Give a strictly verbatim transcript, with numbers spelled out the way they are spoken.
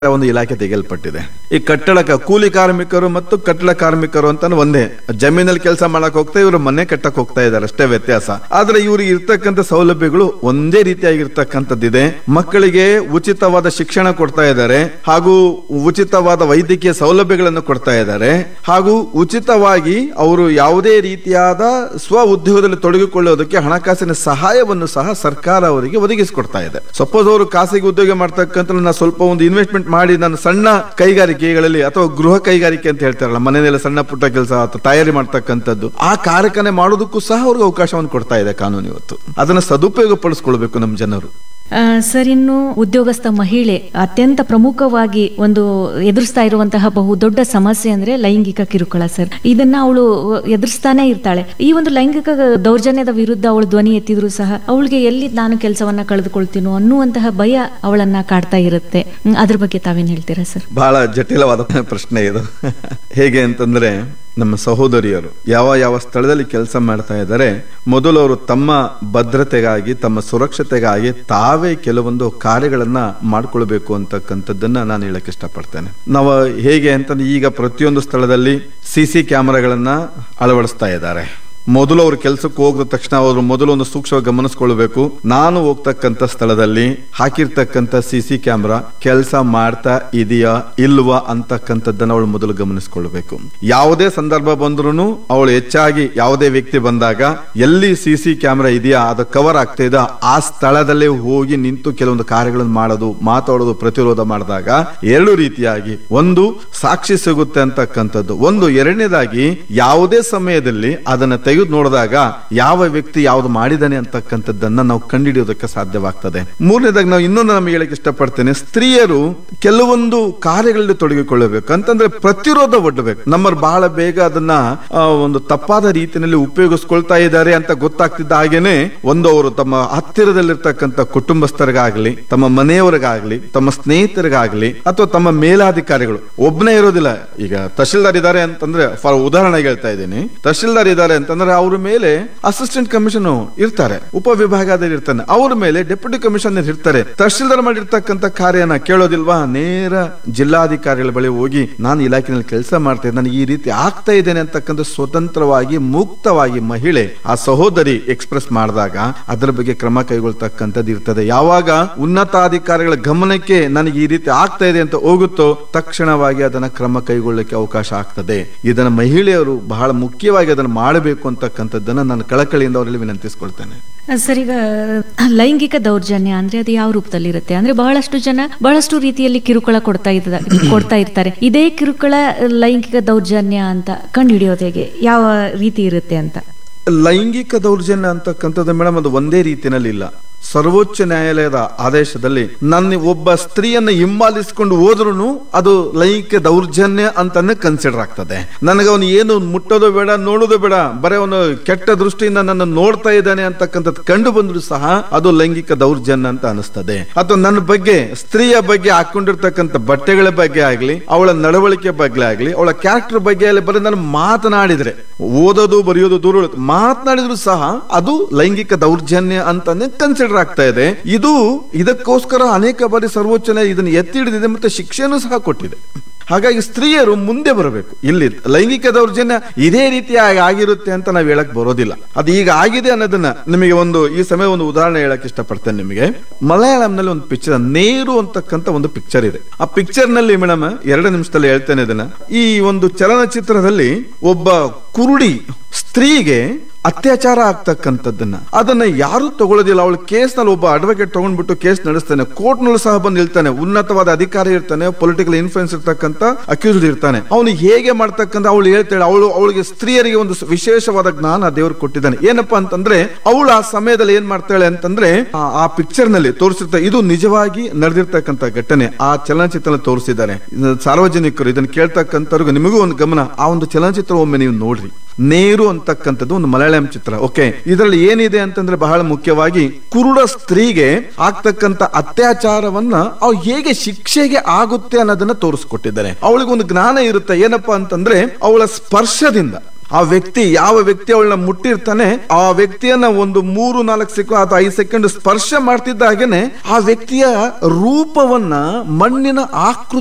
ಒಂದು ಇಲಾಖೆ ತೆಗೆಯಲ್ಪಟ್ಟಿದೆ. ಈ ಕಟ್ಟಡ ಕೂಲಿ ಕಾರ್ಮಿಕರು ಮತ್ತು ಕಟ್ಟಡ ಕಾರ್ಮಿಕರು ಅಂತ ಒಂದೇ, ಜಮೀನಲ್ಲಿ ಕೆಲಸ ಮಾಡಕ್ ಹೋಗ್ತಾ ಇವರು ಮನೆ ಕಟ್ಟಕ್ ಹೋಗ್ತಾ ಇದ್ದಾರೆ, ಅಷ್ಟೇ ವ್ಯತ್ಯಾಸ. ಆದ್ರೆ ಇವ್ರಿಗೆ ಇರ್ತಕ್ಕಂಥ ಸೌಲಭ್ಯಗಳು ಒಂದೇ ರೀತಿಯಾಗಿರ್ತಕ್ಕಂಥದ್ದಿದೆ. ಮಕ್ಕಳಿಗೆ ಉಚಿತವಾದ ಶಿಕ್ಷಣ ಕೊಡ್ತಾ ಇದ್ದಾರೆ, ಹಾಗೂ ಉಚಿತವಾದ ವೈದ್ಯಕೀಯ ಸೌಲಭ್ಯಗಳನ್ನು ಕೊಡ್ತಾ ಇದ್ದಾರೆ, ಹಾಗೂ ಉಚಿತವಾಗಿ ಅವರು ಯಾವುದೇ ರೀತಿಯಾದ ಸ್ವ ಉದ್ಯೋಗದಲ್ಲಿ ತೊಡಗಿಕೊಳ್ಳೋದಕ್ಕೆ ಹಣಕಾಸಿನ ಸಹಾಯವನ್ನು ಸಹ ಸರ್ಕಾರ ಅವರಿಗೆ ಒದಗಿಸಿಕೊಡ್ತಾ ಇದೆ. ಸಪೋಸ್ ಅವರು ಖಾಸಗಿ ಉದ್ಯೋಗ ಮಾಡ್ತಕ್ಕಂಥ ನಾನು ಸ್ವಲ್ಪ ಒಂದು ಇನ್ವೆಸ್ಟ್ಮೆಂಟ್ ಮಾಡಿ ನಾನು ಸಣ್ಣ ಕೈಗಾರಿಕೆಗಳಲ್ಲಿ ಅಥವಾ ಗೃಹ ಕೈಗಾರಿಕೆ ಅಂತ ಹೇಳ್ತಾರಲ್ಲ, ಮನೆಯಲ್ಲಿ ಸಣ್ಣ ಪುಟ್ಟ ಕೆಲಸ ಅಥವಾ ತಯಾರಿ ಮಾಡ್ತಕ್ಕಂಥದ್ದು, ಆ ಕಾರ್ಯಕನೆ ಮಾಡೋದಕ್ಕೂ ಸಹ ಅವ್ರಿಗೆ ಅವಕಾಶವನ್ನು ಕೊಡ್ತಾ ಇದೆ ಕಾನೂನು. ಇವತ್ತು ಅದನ್ನ ಸದುಪಯೋಗ ಪಡಿಸ್ಕೊಳ್ಬೇಕು ನಮ್ಮ ಜನರು. ಸರ್, ಇನ್ನು ಉದ್ಯೋಗಸ್ಥ ಮಹಿಳೆ ಅತ್ಯಂತ ಪ್ರಮುಖವಾಗಿ ಒಂದು ಎದುರಿಸ್ತಾ ಇರುವಂತಹ ಬಹು ದೊಡ್ಡ ಸಮಸ್ಯೆ ಅಂದ್ರೆ ಲೈಂಗಿಕ ಕಿರುಕುಳ. ಸರ್, ಇದನ್ನ ಅವಳು ಎದುರಿಸ್ತಾನೆ ಇರ್ತಾಳೆ. ಈ ಒಂದು ಲೈಂಗಿಕ ದೌರ್ಜನ್ಯದ ವಿರುದ್ಧ ಅವಳು ಧ್ವನಿ ಎತ್ತಿದ್ರು ಸಹ ಅವಳಿಗೆ ಎಲ್ಲಿ ನಾನು ಕೆಲಸವನ್ನ ಕಳೆದುಕೊಳ್ತೀನೋ ಅನ್ನುವಂತಹ ಭಯ ಅವಳನ್ನ ಕಾಡ್ತಾ ಇರುತ್ತೆ. ಅದ್ರ ಬಗ್ಗೆ ತಾವೇನ್ ಹೇಳ್ತೀರಾ ಸರ್? ಬಹಳ ಜಟಿಲವಾದ ಪ್ರಶ್ನೆ ಇದು. ಹೇಗೆ ಅಂತಂದ್ರೆ, ನಮ್ಮ ಸಹೋದರಿಯರು ಯಾವ ಯಾವ ಸ್ಥಳದಲ್ಲಿ ಕೆಲಸ ಮಾಡ್ತಾ ಇದ್ದಾರೆ, ಮೊದಲು ಅವರು ತಮ್ಮ ಭದ್ರತೆಗಾಗಿ ತಮ್ಮ ಸುರಕ್ಷತೆಗಾಗಿ ತಾವೇ ಕೆಲವೊಂದು ಕಾರ್ಯಗಳನ್ನ ಮಾಡ್ಕೊಳ್ಬೇಕು ಅಂತಕ್ಕಂಥದ್ದನ್ನ ನಾನು ಹೇಳಕ್ ಇಷ್ಟಪಡ್ತೇನೆ. ನಾವು ಹೇಗೆ ಅಂತಂದ್ರೆ, ಈಗ ಪ್ರತಿಯೊಂದು ಸ್ಥಳದಲ್ಲಿ ಸಿ ಸಿ ಕ್ಯಾಮೆರಾಗಳನ್ನ ಅಳವಡಿಸ್ತಾ ಇದ್ದಾರೆ. ಮೊದಲು ಅವ್ರ ಕೆಲ್ಸಕ್ಕೆ ಹೋಗಿದ ತಕ್ಷಣ ಅವರು ಮೊದಲು ಒಂದು ಸೂಕ್ಷ್ಮವಾಗಿ ಗಮನಿಸ್ಕೊಳ್ಬೇಕು, ನಾನು ಹೋಗ್ತಕ್ಕಂಥ ಸ್ಥಳದಲ್ಲಿ ಹಾಕಿರ್ತಕ್ಕಂಥ ಸಿ ಸಿ ಕ್ಯಾಮ್ರಾ ಕೆಲಸ ಮಾಡ್ತಾ ಇದೆಯಾ ಇಲ್ವಾ ಅಂತಕ್ಕಂಥದ್ದನ್ನ ಅವಳು ಮೊದಲು ಗಮನಿಸ್ಕೊಳ್ಬೇಕು. ಯಾವುದೇ ಸಂದರ್ಭ ಬಂದ್ರು ಅವಳು ಹೆಚ್ಚಾಗಿ ಯಾವುದೇ ವ್ಯಕ್ತಿ ಬಂದಾಗ ಎಲ್ಲಿ ಸಿ ಸಿ ಕ್ಯಾಮ್ರಾ ಇದೆಯಾ, ಅದು ಕವರ್ ಆಗ್ತಾ ಇದೆ, ಆ ಸ್ಥಳದಲ್ಲೇ ಹೋಗಿ ನಿಂತು ಕೆಲವೊಂದು ಕಾರ್ಯಗಳನ್ನು ಮಾಡೋದು, ಮಾತಾಡೋದು, ಪ್ರತಿರೋಧ ಮಾಡಿದಾಗ ಎರಡು ರೀತಿಯಾಗಿ ಒಂದು ಸಾಕ್ಷಿ ಸಿಗುತ್ತೆ ಅಂತಕ್ಕಂಥದ್ದು, ಒಂದು ಎರಡನೇದಾಗಿ ಯಾವುದೇ ಸಮಯದಲ್ಲಿ ಅದನ್ನ ತೆಗೆದು ನೋಡಿದಾಗ ಯಾವ ವ್ಯಕ್ತಿ ಯಾವ್ದು ಮಾಡಿದಾನೆ ಅಂತಕ್ಕಂಥದ್ದನ್ನ ನಾವು ಕಂಡುಹಿಡಿಯೋದಕ್ಕೆ ಸಾಧ್ಯವಾಗ್ತದೆ. ಮೂರನೇದಾಗಿ ನಾವು ಇನ್ನೊಂದು ನಮಗೆ ಹೇಳಕ್ ಇಷ್ಟಪಡ್ತೇನೆ, ಸ್ತ್ರೀಯರು ಕೆಲವೊಂದು ಕಾರ್ಯಗಳಲ್ಲಿ ತೊಡಗಿಕೊಳ್ಳಬೇಕು ಅಂತಂದ್ರೆ ಪ್ರತಿರೋಧ ಒಡ್ಡಬೇಕು. ನಮ್ಮರು ಬಹಳ ಬೇಗ ಅದನ್ನ ಒಂದು ತಪ್ಪಾದ ರೀತಿಯಲ್ಲಿ ಉಪಯೋಗಿಸ್ಕೊಳ್ತಾ ಇದ್ದಾರೆ ಅಂತ ಗೊತ್ತಾಗ್ತಿದ್ದ ಹಾಗೇನೆ ಒಂದು ಅವರು ತಮ್ಮ ಹತ್ತಿರದಲ್ಲಿರ್ತಕ್ಕಂಥ ಕುಟುಂಬಸ್ಥರಿಗಾಗ್ಲಿ, ತಮ್ಮ ಮನೆಯವರಿಗಾಗ್ಲಿ, ತಮ್ಮ ಸ್ನೇಹಿತರಿಗಾಗ್ಲಿ ಅಥವಾ ತಮ್ಮ ಮೇಲಾಧಿಕಾರಿಗಳು, ಒಬ್ಬನೇ ಇರೋದಿಲ್ಲ. ಈಗ ತಹಶೀಲ್ದಾರ್ ಇದ್ದಾರೆ ಅಂತಂದ್ರೆ, ಫಾರ್ ಉದಾಹರಣೆಗೆ ಹೇಳ್ತಾ ಇದ್ದೀನಿ, ತಹಶೀಲ್ದಾರ್ ಇದ್ದಾರೆ ಅಂತಂದ್ರೆ ಅವ್ರ ಮೇಲೆ ಅಸಿಸ್ಟೆಂಟ್ ಕಮಿಷನ್ ಇರ್ತಾರೆ, ಉಪವಿಭಾಗಾಧಿಕಾರಿ ಇರ್ತಾನೆ, ಅವ್ರ ಮೇಲೆ ಡೆಪ್ಯೂಟಿ ಕಮಿಷನರ್ ಇರ್ತಾರೆ. ತಹಶೀಲ್ದಾರ್ ಮಾಡಿರ್ತಕ್ಕಂಥ ಕಾರ್ಯನ ಕೇಳೋದಿಲ್ವಾ, ನೇರ ಜಿಲ್ಲಾಧಿಕಾರಿಗಳ ಬಳಿ ಹೋಗಿ ನಾನು ಇಲಾಖೆಯಲ್ಲಿ ಕೆಲಸ ಮಾಡ್ತೇನೆ, ನಾನು ಈ ರೀತಿ ಆಗ್ತಾ ಇದ್ದೇನೆ ಅಂತಕ್ಕಂಥ ಸ್ವತಂತ್ರವಾಗಿ ಮುಕ್ತವಾಗಿ ಮಹಿಳೆ ಆ ಸಹೋದರಿ ಎಕ್ಸ್ಪ್ರೆಸ್ ಮಾಡಿದಾಗ ಅದರ ಬಗ್ಗೆ ಕ್ರಮ ಕೈಗೊಳ್ತಕ್ಕಂಥದ್ದು ಇರ್ತದೆ. ಯಾವಾಗ ಉನ್ನತಾಧಿಕಾರಿಗಳ ಗಮನಕ್ಕೆ ನನಗೆ ಈ ರೀತಿ ಆಗ್ತಾ ಇದೆ ಅಂತ ಹೋಗುತ್ತೋ ತಕ್ಷಣವಾಗಿ ಅದನ್ನ ಕ್ರಮ ಕೈಗೊಳ್ಳಲಿಕ್ಕೆ ಅವಕಾಶ ಆಗ್ತದೆ. ಇದನ್ನ ಮಹಿಳೆಯರು ಬಹಳ ಮುಖ್ಯವಾಗಿ ಅದನ್ನು ಮಾಡಬೇಕು ಅಂತಕ್ಕಂಥದ್ದನ್ನ ನಾನು ಕಳಕಳಿಯಿಂದ ಅವರಲ್ಲಿ ವಿನಂತಿಸ್ಕೊಳ್ತೇನೆ. ಸರ್, ಈಗ ಲೈಂಗಿಕ ದೌರ್ಜನ್ಯ ಅಂದ್ರೆ ಅದು ಯಾವ ರೂಪದಲ್ಲಿ ಇರುತ್ತೆ ಅಂದ್ರೆ, ಬಹಳಷ್ಟು ಜನ ಬಹಳಷ್ಟು ರೀತಿಯಲ್ಲಿ ಕಿರುಕುಳ ಕೊಡ್ತಾ ಇದ್ದ ಕೊಡ್ತಾ ಇರ್ತಾರೆ. ಇದೇ ಕಿರುಕುಳ ಲೈಂಗಿಕ ದೌರ್ಜನ್ಯ ಅಂತ ಕಂಡು ಹಿಡಿಯೋದು ಹೇಗೆ, ಯಾವ ರೀತಿ ಇರುತ್ತೆ ಅಂತ? ಲೈಂಗಿಕ ದೌರ್ಜನ್ಯ ಅಂತಕ್ಕಂಥದ್ದು ಮೇಡಮ್ ಅದು ಒಂದೇ ರೀತಿಯಲ್ಲಿ ಇಲ್ಲ. ಸರ್ವೋಚ್ಚ ನ್ಯಾಯಾಲಯದ ಆದೇಶದಲ್ಲಿ ನನ್ನ ಒಬ್ಬ ಸ್ತ್ರೀಯನ್ನ ಹಿಂಬಾಲಿಸಿಕೊಂಡು ಹೋದ್ರೂ ಅದು ಲೈಂಗಿಕ ದೌರ್ಜನ್ಯ ಅಂತಾನೆ ಕನ್ಸಿಡರ್ ಆಗ್ತದೆ. ನನಗೆ ಅವನು ಏನು ಮುಟ್ಟೋದು ಬೇಡ, ನೋಡೋದು ಬೇಡ, ಬರೀ ಅವನು ಕೆಟ್ಟ ದೃಷ್ಟಿಯಿಂದ ನನ್ನ ನೋಡ್ತಾ ಇದ್ದಾನೆ ಅಂತಕ್ಕಂಥದ್ದು ಕಂಡು ಬಂದ್ರು ಸಹ ಅದು ಲೈಂಗಿಕ ದೌರ್ಜನ್ಯ ಅಂತ ಅನಿಸ್ತದೆ. ಅಥವಾ ನನ್ನ ಬಗ್ಗೆ, ಸ್ತ್ರೀಯ ಬಗ್ಗೆ ಹಾಕೊಂಡಿರ್ತಕ್ಕಂಥ ಬಟ್ಟೆಗಳ ಬಗ್ಗೆ ಆಗ್ಲಿ, ಅವಳ ನಡವಳಿಕೆ ಬಗ್ಗೆ ಆಗ್ಲಿ, ಅವಳ ಕ್ಯಾರೆಕ್ಟರ್ ಬಗ್ಗೆ ಆಗಲಿ, ಬರೀ ನಾನು ಮಾತನಾಡಿದ್ರೆ, ಓದೋದು ಬರೆಯೋದು ದೂರ ಮಾತನಾಡಿದ್ರು ಸಹ ಅದು ಲೈಂಗಿಕ ದೌರ್ಜನ್ಯ ಅಂತಾನೆ ಕನ್ಸಿಡರ್ ಆಗ್ತಾ ಇದೆ. ಇದು ಇದಕ್ಕೋಸ್ಕರ ಅನೇಕ ಬಾರಿ ಸರ್ವೋಚ್ಚ ನ್ಯಾಯಾಲಯ ಇದನ್ನು ಎತ್ತಿ ಹಿಡಿದಿದೆ ಮತ್ತೆ ಶಿಕ್ಷೆನೂ ಸಹ ಕೊಟ್ಟಿದೆ. ಹಾಗಾಗಿ ಸ್ತ್ರೀಯರು ಮುಂದೆ ಬರಬೇಕು. ಇಲ್ಲಿ ಲೈಂಗಿಕ ದೌರ್ಜನ್ಯ ಇದೇ ರೀತಿಯಾಗಿ ಆಗಿರುತ್ತೆ ಅಂತ ನಾವು ಹೇಳಕ್ ಬರೋದಿಲ್ಲ. ಅದು ಈಗ ಆಗಿದೆ ಅನ್ನೋದನ್ನ ನಿಮಗೆ ಒಂದು ಈ ಸಮಯ ಒಂದು ಉದಾಹರಣೆ ಹೇಳಕ್ ಇಷ್ಟಪಡ್ತೇನೆ ನಿಮಗೆ. ಮಲಯಾಳಂ ನಲ್ಲಿ ಒಂದು ಪಿಕ್ಚರ್ ನೇರು ಅಂತಕ್ಕಂಥ ಒಂದು ಪಿಕ್ಚರ್ ಇದೆ. ಆ ಪಿಕ್ಚರ್ ನಲ್ಲಿ ಮೇಡಮ್ ಎರಡು ನಿಮಿಷದಲ್ಲಿ ಹೇಳ್ತೇನೆ ಇದನ್ನ. ಈ ಒಂದು ಚಲನಚಿತ್ರದಲ್ಲಿ ಒಬ್ಬ ಕುರುಡಿ ಸ್ತ್ರೀಗೆ ಅತ್ಯಾಚಾರ ಆಗ್ತಕ್ಕಂಥದ್ದನ್ನ ಅದನ್ನ ಯಾರು ತಗೊಳ್ಳೋದಿಲ್ಲ. ಅವಳು ಕೇಸ್ ನಲ್ಲಿ ಒಬ್ಬ ಅಡ್ವೊಕೇಟ್ ತಗೊಂಡ್ಬಿಟ್ಟು ಕೇಸ್ ನಡೆಸ್ತಾನೆ, ಕೋರ್ಟ್ ನಲ್ಲಿ ಸಹ ಬಂದು ನಿಲ್ತಾನೆ, ಉನ್ನತವಾದ ಅಧಿಕಾರಿ ಇರ್ತಾನೆ, ಪೊಲಿಟಿಕಲ್ ಇನ್ಫ್ಲೂಯೆನ್ಸ್ ಇರ್ತಕ್ಕಂಥ ಅಕ್ಯೂಸ್ಡ್ ಇರ್ತಾನೆ. ಅವನು ಹೇಗೆ ಮಾಡ್ತಕ್ಕಂಥ ಅವಳು ಹೇಳ್ತಾಳೆ, ಅವಳು ಅವಳಿಗೆ ಸ್ತ್ರೀಯರಿಗೆ ಒಂದು ವಿಶೇಷವಾದ ಜ್ಞಾನ ದೇವರು ಕೊಟ್ಟಿದ್ದಾನೆ. ಏನಪ್ಪಾ ಅಂತಂದ್ರೆ ಅವಳು ಆ ಸಮಯದಲ್ಲಿ ಏನ್ ಮಾಡ್ತಾಳೆ ಅಂತಂದ್ರೆ, ಆ ಪಿಕ್ಚರ್ ನಲ್ಲಿ ತೋರಿಸಿರ್ತಾರೆ, ಇದು ನಿಜವಾಗಿ ನಡೆದಿರ್ತಕ್ಕಂಥ ಘಟನೆ. ಆ ಚಲನಚಿತ್ರ ತೋರಿಸಿದ್ದಾರೆ. ಸಾರ್ವಜನಿಕರು ಇದನ್ನು ಕೇಳ್ತಕ್ಕಂಥವ್ರಿಗೆ ನಿಮಗೂ ಒಂದು ಗಮನ, ಆ ಒಂದು ಚಲನಚಿತ್ರ ಒಮ್ಮೆ ನೀವು ನೋಡ್ರಿ. ನೇರು ಅಂತಕ್ಕಂಥದ್ದು ಒಂದು ಮಲಯಾಳಂ ಚಿತ್ರ. ಓಕೆ, ಇದರಲ್ಲಿ ಏನಿದೆ ಅಂತಂದ್ರೆ ಬಹಳ ಮುಖ್ಯವಾಗಿ ಕುರುಡ ಸ್ತ್ರೀಗೆ ಆಗ್ತಕ್ಕಂಥ ಅತ್ಯಾಚಾರವನ್ನ ಅವ್ ಹೇಗೆ ಶಿಕ್ಷೆಗೆ ಆಗುತ್ತೆ ಅನ್ನೋದನ್ನ ತೋರಿಸ್ಕೊಟ್ಟಿದ್ದಾರೆ. ಅವಳಿಗೆ ಒಂದು ಜ್ಞಾನ ಇರುತ್ತೆ. ಏನಪ್ಪಾ ಅಂತಂದ್ರೆ ಅವಳ ಸ್ಪರ್ಶದಿಂದ ಆ ವ್ಯಕ್ತಿ ಯಾವ ವ್ಯಕ್ತಿ ಅವಳನ್ನ ಮುಟ್ಟಿರ್ತಾನೆ ಆ ವ್ಯಕ್ತಿಯನ್ನ ಒಂದು ಮೂರು ನಾಲ್ಕು ಸೆಕೆಂಡ್ ಅಥವಾ ಐದು ಸೆಕೆಂಡ್ ಸ್ಪರ್ಶ ಮಾಡ್ತಿದ್ದ ಹಾಗೇನೆ ಆ ವ್ಯಕ್ತಿಯ ರೂಪವನ್ನ ಮಣ್ಣಿನ ಆಕೃತಿ